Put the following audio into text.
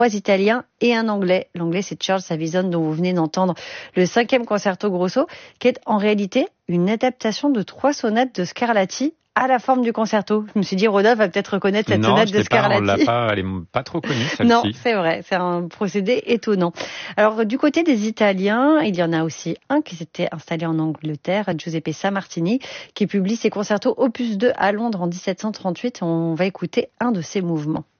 3 Italiens et un Anglais. L'Anglais, c'est Charles Savison, dont vous venez d'entendre le 5e concerto grosso, qui est en réalité une adaptation de 3 sonates de Scarlatti à la forme du concerto. Je me suis dit, Rodolphe va peut-être reconnaître cette sonate de Scarlatti. Elle est pas trop connue, celle-ci. Non, c'est vrai, c'est un procédé étonnant. Alors, du côté des Italiens, il y en a aussi un qui s'était installé en Angleterre, Giuseppe Sammartini, qui publie ses concertos opus 2 à Londres en 1738. On va écouter un de ses mouvements.